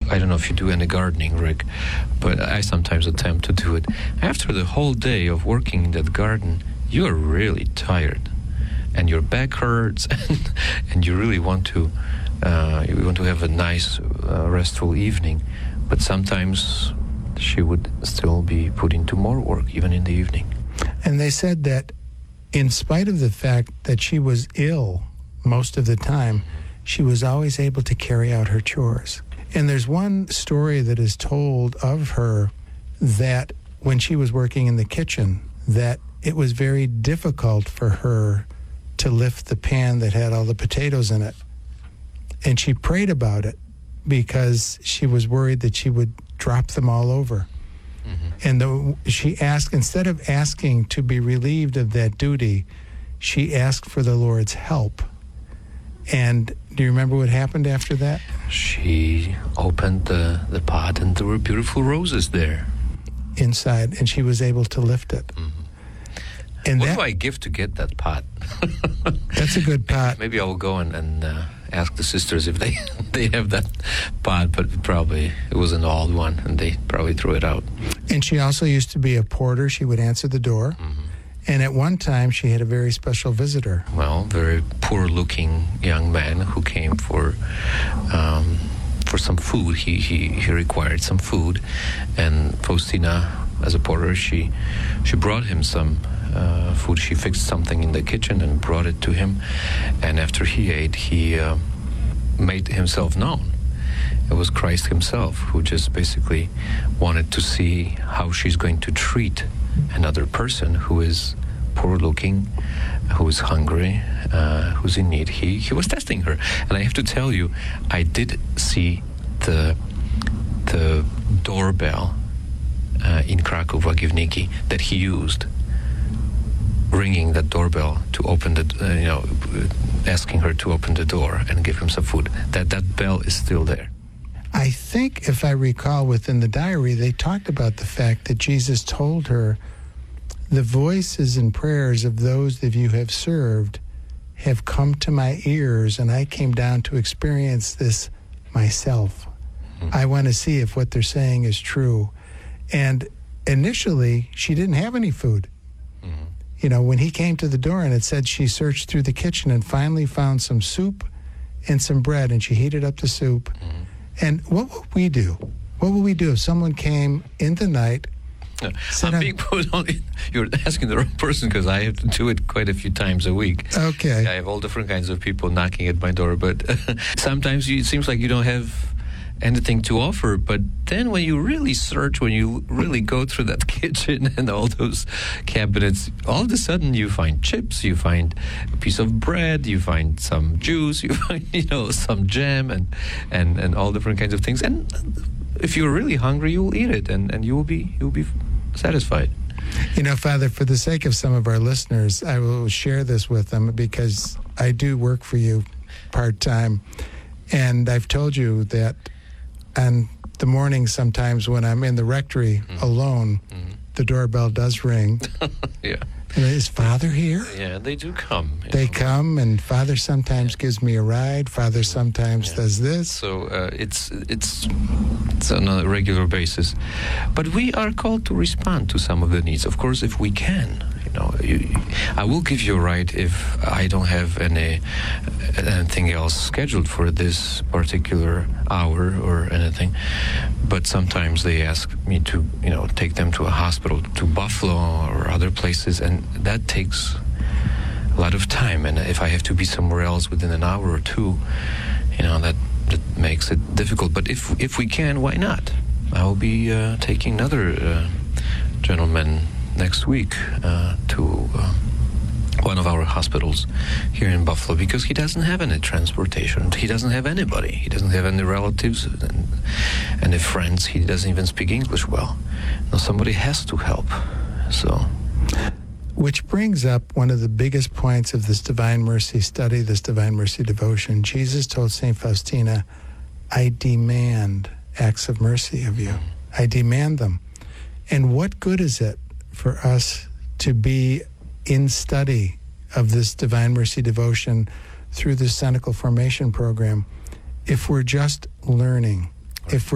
I don't know if you do any gardening, Rick, but I sometimes attempt to do it. After the whole day of working in that garden, you are really tired, and your back hurts, and you really want to have a nice, restful evening. But sometimes she would still be put into more work, even in the evening. And they said that in spite of the fact that she was ill most of the time, she was always able to carry out her chores. And there's one story that is told of her that when she was working in the kitchen, that it was very difficult for her to lift the pan that had all the potatoes in it. And she prayed about it because she was worried that she would drop them all over. And she asked, instead of asking to be relieved of that duty, she asked for the Lord's help. And do you remember what happened after that? She opened the pot, and there were beautiful roses there inside, and she was able to lift it. And what do I give to get that pot? That's a good pot. Maybe I will go and ask the sisters if they have that pot, but probably it was an old one, and they probably threw it out. And she also used to be a porter. She would answer the door. And at one time, she had a very special visitor. Well, very poor-looking young man who came for some food. He required some food, and Faustina, as a porter, she brought him some food. She fixed something in the kitchen and brought it to him. And after he ate, he made himself known. It was Christ himself who just basically wanted to see how she's going to treat another person who is poor-looking, who is hungry, who's in need. He was testing her. And I have to tell you, I did see the doorbell in Kraków, Łagiewnicki, that he used, ringing that doorbell to open asking her to open the door and give him some food. That bell is still there. I think, if I recall, within the diary, they talked about the fact that Jesus told her, the voices and prayers of those that you have served have come to my ears, and I came down to experience this myself. I want to see if what they're saying is true. And initially, she didn't have any food. You know, when he came to the door and it said she searched through the kitchen and finally found some soup and some bread, and she heated up the soup. And what would we do? What would we do if someone came in the night? I'm being put on. You're asking the wrong person, because I have to do it quite a few times a week. Okay. I have all different kinds of people knocking at my door, but sometimes it seems like you don't have anything to offer. But then when you really search, when you really go through that kitchen and all those cabinets, all of a sudden you find chips, you find a piece of bread, you find some juice, you find some jam and all different kinds of things. And if you're really hungry, you will eat it, and you will be satisfied. Father, for the sake of some of our listeners, I will share this with them, because I do work for you part-time. And I've told you that on the mornings sometimes when I'm in the rectory alone, the doorbell does ring. Yeah. And is Father here? Yeah, they do come. They come, and Father sometimes gives me a ride. Father sometimes does this. So it's on a regular basis. But we are called to respond to some of the needs. Of course, if we can. I will give you a ride if I don't have anything else scheduled for this particular hour or anything. But sometimes they ask me to, take them to a hospital, to Buffalo or other places, and that takes a lot of time. And if I have to be somewhere else within an hour or two, that makes it difficult. But if we can, why not? I will be taking another gentleman next week to one of our hospitals here in Buffalo, because he doesn't have any transportation. He doesn't have anybody. He doesn't have any relatives and any friends. He doesn't even speak English well. Now somebody has to help. So, which brings up one of the biggest points of this Divine Mercy study, this Divine Mercy devotion. Jesus told St. Faustina, I demand acts of mercy of you. I demand them. And what good is it for us to be in study of this Divine Mercy devotion through the Cenacle Formation Program if we're just learning, if we're